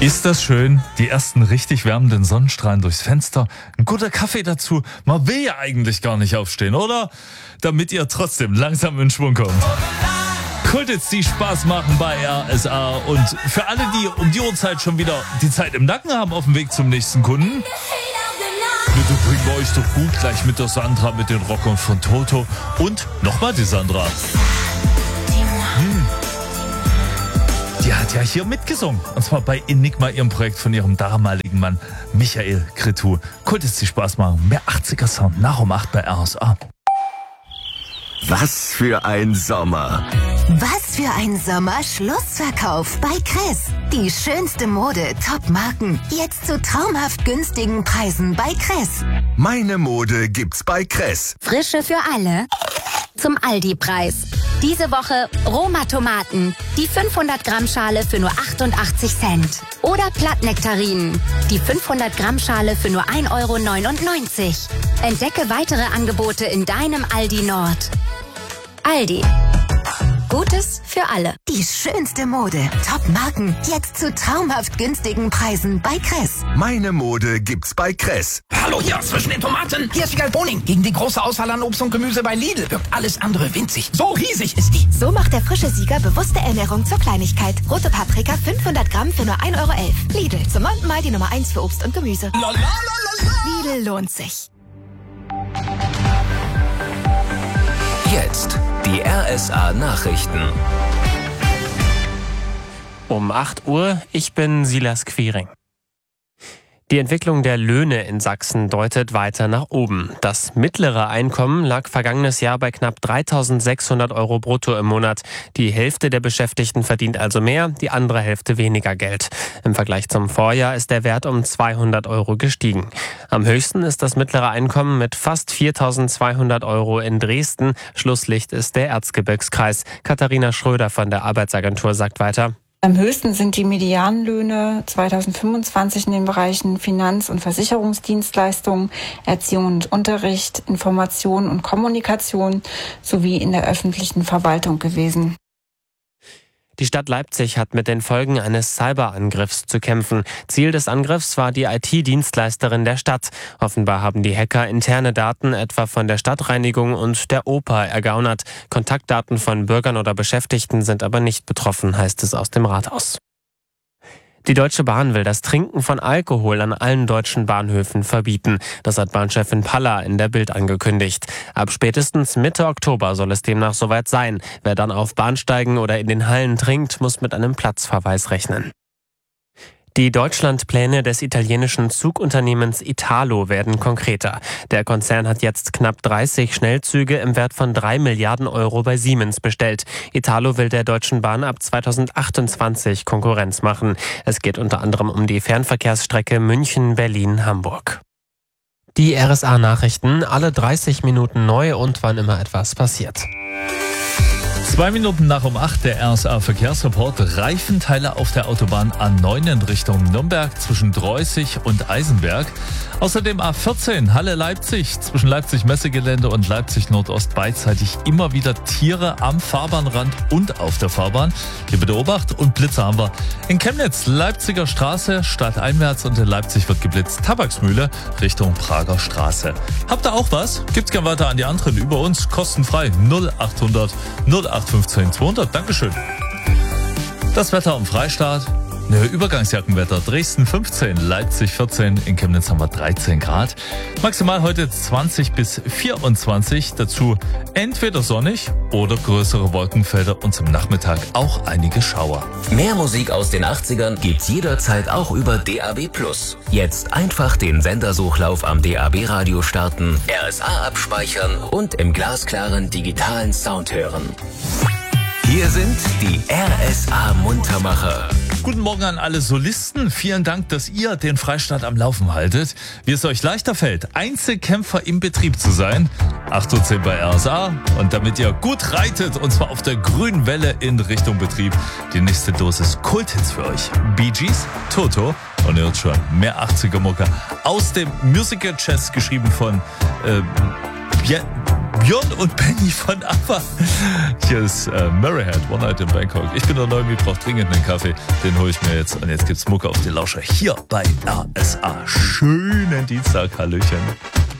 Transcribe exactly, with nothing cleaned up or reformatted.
Ist das schön? Die ersten richtig wärmenden Sonnenstrahlen durchs Fenster. Ein guter Kaffee dazu. Man will ja eigentlich gar nicht aufstehen, oder? Damit ihr trotzdem langsam in Schwung kommt. Kulthits, die Spaß machen bei R S A. Und für alle, die um die Uhrzeit schon wieder die Zeit im Nacken haben auf dem Weg zum nächsten Kunden. Bitte bringen wir euch doch gut gleich mit der Sandra, mit den Rockern von Toto. Und nochmal die Sandra. Hm. Die hat ja hier mitgesungen. Und zwar bei Enigma, ihrem Projekt von ihrem damaligen Mann Michael Cretu. Kulthits, die Spaß machen. Mehr achtziger Sound nach um acht bei R S A. Was für ein Sommer. Was für ein Sommer. Schlussverkauf bei Kress. Die schönste Mode, Top-Marken. Jetzt zu traumhaft günstigen Preisen bei Kress. Meine Mode gibt's bei Kress. Frische für alle zum Aldi-Preis. Diese Woche Roma-Tomaten. Die fünfhundert Gramm Schale für nur achtundachtzig Cent. Oder Plattnektarinen. Die fünfhundert Gramm Schale für nur ein Euro neunundneunzig. Entdecke weitere Angebote in deinem Aldi Nord. Aldi. Gutes für alle. Die schönste Mode, Top-Marken. Jetzt zu traumhaft günstigen Preisen bei Kress. Meine Mode gibt's bei Kress. Hallo, hier zwischen den Tomaten. Hier ist Wiegald Boning. Gegen die große Auswahl an Obst und Gemüse bei Lidl wirkt alles andere winzig. So riesig ist die. So macht der frische Sieger bewusste Ernährung zur Kleinigkeit. Rote Paprika fünfhundert Gramm für nur ein Euro elf. Lidl, zum neunten Mal die Nummer eins für Obst und Gemüse. La, la, la, la, la. Lidl lohnt sich. Jetzt die R S A Nachrichten. Um acht Uhr, ich bin Silas Quiring. Die Entwicklung der Löhne in Sachsen deutet weiter nach oben. Das mittlere Einkommen lag vergangenes Jahr bei knapp dreitausendsechshundert Euro brutto im Monat. Die Hälfte der Beschäftigten verdient also mehr, die andere Hälfte weniger Geld. Im Vergleich zum Vorjahr ist der Wert um zweihundert Euro gestiegen. Am höchsten ist das mittlere Einkommen mit fast viertausendzweihundert Euro in Dresden. Schlusslicht ist der Erzgebirgskreis. Katharina Schröder von der Arbeitsagentur sagt weiter: Am höchsten sind die Medianlöhne zweitausendfünfundzwanzig in den Bereichen Finanz- und Versicherungsdienstleistungen, Erziehung und Unterricht, Information und Kommunikation sowie in der öffentlichen Verwaltung gewesen. Die Stadt Leipzig hat mit den Folgen eines Cyberangriffs zu kämpfen. Ziel des Angriffs war die I T-Dienstleisterin der Stadt. Offenbar haben die Hacker interne Daten etwa von der Stadtreinigung und der Oper ergaunert. Kontaktdaten von Bürgern oder Beschäftigten sind aber nicht betroffen, heißt es aus dem Rathaus. Die Deutsche Bahn will das Trinken von Alkohol an allen deutschen Bahnhöfen verbieten. Das hat Bahnchefin Paller in der Bild angekündigt. Ab spätestens Mitte Oktober soll es demnach soweit sein. Wer dann auf Bahnsteigen oder in den Hallen trinkt, muss mit einem Platzverweis rechnen. Die Deutschlandpläne des italienischen Zugunternehmens Italo werden konkreter. Der Konzern hat jetzt knapp dreißig Schnellzüge im Wert von drei Milliarden Euro bei Siemens bestellt. Italo will der Deutschen Bahn ab zweitausendachtundzwanzig Konkurrenz machen. Es geht unter anderem um die Fernverkehrsstrecke München-Berlin-Hamburg. Die R S A-Nachrichten, alle dreißig Minuten neu und wann immer etwas passiert. Zwei Minuten nach um acht, der R S A-Verkehrsreport. Reifenteile auf der Autobahn A neun in Richtung Nürnberg zwischen Dreußig und Eisenberg. Außerdem A vierzehn Halle-Leipzig zwischen Leipzig-Messegelände und Leipzig-Nordost beidseitig immer wieder Tiere am Fahrbahnrand und auf der Fahrbahn. Hier bitte Obacht und Blitze haben wir. In Chemnitz, Leipziger Straße, stadteinwärts und in Leipzig wird geblitzt. Tabaksmühle Richtung Prager Straße. Habt ihr auch was? Gibt's gern weiter an die anderen über uns. Kostenfrei null achthundert null acht fünfzehn zweihundert. Dankeschön. Das Wetter am Freistaat. Ne, Übergangsjackenwetter. Dresden fünfzehn, Leipzig vierzehn, in Chemnitz haben wir dreizehn Grad. Maximal heute zwanzig bis vierundzwanzig. Dazu entweder sonnig oder größere Wolkenfelder und zum Nachmittag auch einige Schauer. Mehr Musik aus den achtzigern gibt's jederzeit auch über D A B plus. Jetzt einfach den Sendersuchlauf am D A B-Radio starten, R S A abspeichern und im glasklaren digitalen Sound hören. Hier sind die R S A-Muntermacher. Guten Morgen an alle Solisten. Vielen Dank, dass ihr den Freistaat am Laufen haltet. Wie es euch leichter fällt, Einzelkämpfer im Betrieb zu sein. acht Uhr zehn bei R S A. Und damit ihr gut reitet, und zwar auf der grünen Welle in Richtung Betrieb, die nächste Dosis Kulthits für euch. Bee Gees, Toto und ihr hört schon mehr achtziger Mucke aus dem Musical Chess, geschrieben von äh, Bien Björn und Benny von ABBA. Hier ist äh, Murrayhead, One Night in Bangkok. Ich bin der Neumi, braucht dringend einen Kaffee. Den hole ich mir jetzt. Und jetzt gibt's Mucke auf die Lauscher hier bei R S A. Schönen Dienstag, Hallöchen.